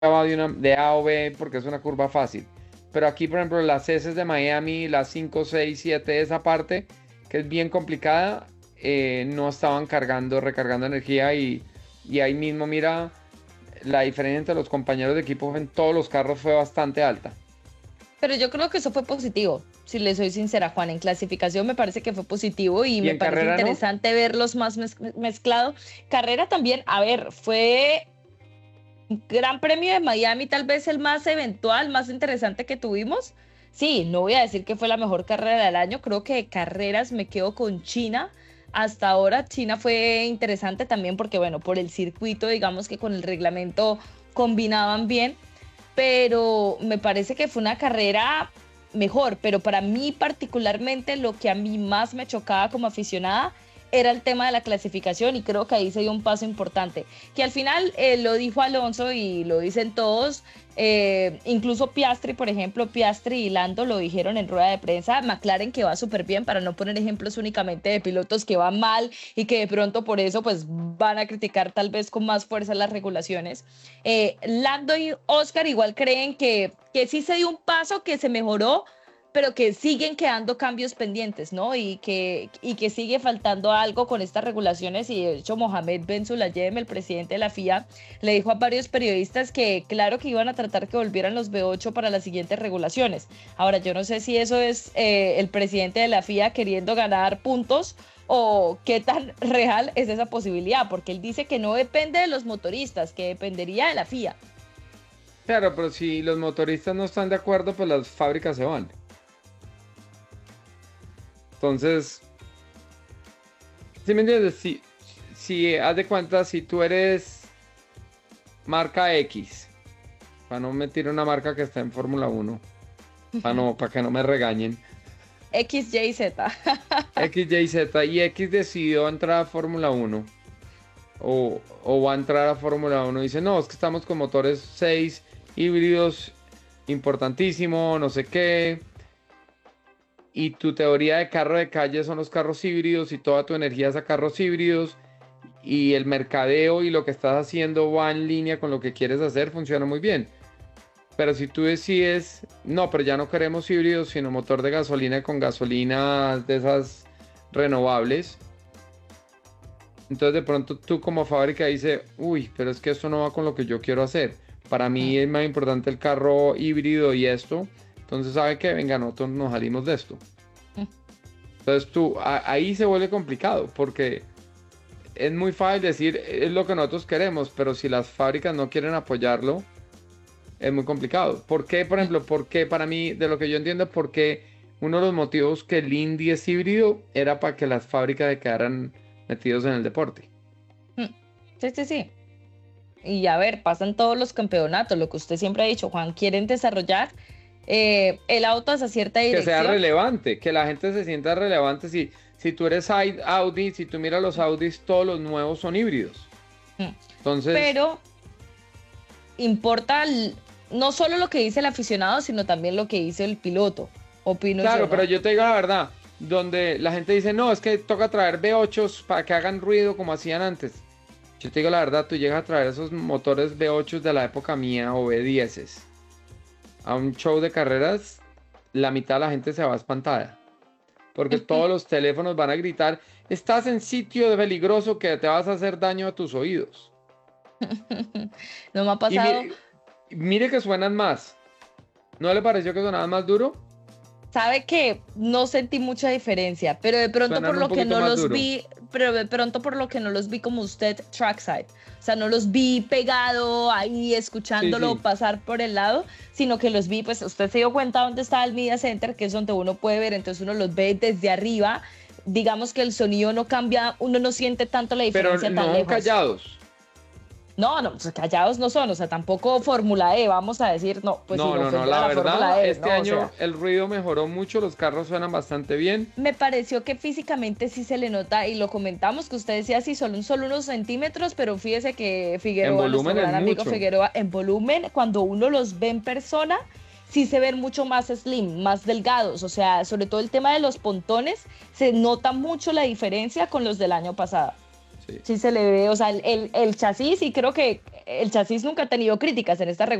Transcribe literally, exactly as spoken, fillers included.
va de, una, de A o B porque es una curva fácil. Pero aquí, por ejemplo, las S de Miami, las cinco, seis, siete, esa parte, que es bien complicada, eh, no estaban cargando, recargando energía y, y ahí mismo, mira, la diferencia entre los compañeros de equipo en todos los carros fue bastante alta. Pero yo creo que eso fue positivo, si le soy sincera, Juan. En clasificación me parece que fue positivo y Y me en parece carrera no. interesante verlos más mez- mezclados. Carrera también, a ver, fue un Gran Premio de Miami, tal vez el más eventual, más interesante que tuvimos. Sí, no voy a decir que fue la mejor carrera del año, creo que de carreras me quedo con China. Hasta ahora China fue interesante también porque, bueno, por el circuito, digamos que con el reglamento combinaban bien, pero me parece que fue una carrera mejor, pero para mí particularmente lo que a mí más me chocaba como aficionada era el tema de la clasificación y creo que ahí se dio un paso importante, que al final eh, lo dijo Alonso y lo dicen todos, eh, incluso Piastri, por ejemplo, Piastri y Lando lo dijeron en rueda de prensa, McLaren que va súper bien, para no poner ejemplos únicamente de pilotos que van mal y que de pronto por eso pues van a criticar tal vez con más fuerza las regulaciones. Eh, Lando y Oscar igual creen que, que sí se dio un paso, que se mejoró, pero que siguen quedando cambios pendientes, ¿no? Y que, y que sigue faltando algo con estas regulaciones. Y de hecho, Mohamed Ben Sulayem, el presidente de la F I A, le dijo a varios periodistas que claro que iban a tratar que volvieran los V ocho para las siguientes regulaciones. Ahora, yo no sé si eso es eh, el presidente de la F I A queriendo ganar puntos o qué tan real es esa posibilidad, porque él dice que no depende de los motoristas, que dependería de la F I A. Claro, pero si los motoristas no están de acuerdo, pues las fábricas se van. Entonces, ¿sí me entiendes? Si, si haz de cuenta, si tú eres marca X, para no meter una marca que está en Fórmula uno, para no, para que no me regañen, X, Y, Z. X, Y, Z, y X decidió entrar a Fórmula uno, o, o va a entrar a Fórmula uno, y dice, no, es que estamos con motores seis híbridos, importantísimo, no sé qué. Y tu teoría de carro de calle son los carros híbridos y toda tu energía es a carros híbridos y el mercadeo y lo que estás haciendo va en línea con lo que quieres hacer, funciona muy bien. Pero si tú decides, no, pero ya no queremos híbridos, sino motor de gasolina con gasolina de esas renovables, entonces de pronto tú como fábrica dices, uy, pero es que esto no va con lo que yo quiero hacer. Para mí es más importante el carro híbrido y esto. Entonces, ¿sabe qué? Venga, nosotros nos salimos de esto. Entonces tú, a- ahí se vuelve complicado porque es muy fácil decir, es lo que nosotros queremos, pero si las fábricas no quieren apoyarlo, es muy complicado. ¿Por qué, por ejemplo, por qué para mí, de lo que yo entiendo, por qué uno de los motivos que el Indy es híbrido era para que las fábricas se quedaran metidos en el deporte? Sí, sí, sí. Y a ver, pasan todos los campeonatos, lo que usted siempre ha dicho, Juan, quieren desarrollar eh, el auto hacia cierta Que sea dirección. relevante, que la gente se sienta relevante. Si, si tú eres Audi, si tú miras los Audis, todos los nuevos son híbridos. Mm. Entonces, Pero importa el- no solo lo que dice el aficionado, sino también lo que dice el piloto, opino yo, claro, pero ¿no? yo te digo la verdad, donde la gente dice, no, es que toca traer V ocho para que hagan ruido como hacían antes. Yo te digo la verdad, tú llegas a traer esos motores V ocho de la época mía o V diez a un show de carreras, la mitad de la gente se va espantada. Porque todos los teléfonos van a gritar, estás en sitio de peligroso que te vas a hacer daño a tus oídos. No me ha Y pasado. mire, mire que suenan más. ¿No le pareció que sonaban más duro? Sabe que no sentí mucha diferencia, pero de pronto por Suenan un lo que poquito no más los duro. vi, pero de pronto por lo que no los vi como usted trackside. O sea, no los vi pegado ahí Sí, escuchándolo sí. pasar por el lado, sino que los vi, pues usted se dio cuenta dónde estaba el Media Center, que es donde uno puede ver, entonces uno los ve desde arriba. Digamos que el sonido no cambia, uno no siente tanto la Pero diferencia tan no lejos. callados. No, no, pues callados no son, o sea, tampoco Fórmula E, vamos a decir, no, pues No, sin no, no. ofender a La la Fórmula verdad, E, este no, o año sea. el ruido mejoró mucho. Los carros suenan bastante bien. Me pareció que físicamente sí se le nota y lo comentamos que usted decía sí, solo, solo unos centímetros, pero fíjese que En Figueroa, nuestro volumen es gran amigo mucho. Figueroa, en volumen, cuando uno los ve en persona, sí se ven mucho más slim, más delgados, o sea, sobre todo el tema de los pontones, se nota mucho la diferencia con los del año pasado. Sí se le ve, o sea, el, el, el chasis, y creo que el chasis nunca ha tenido críticas en esta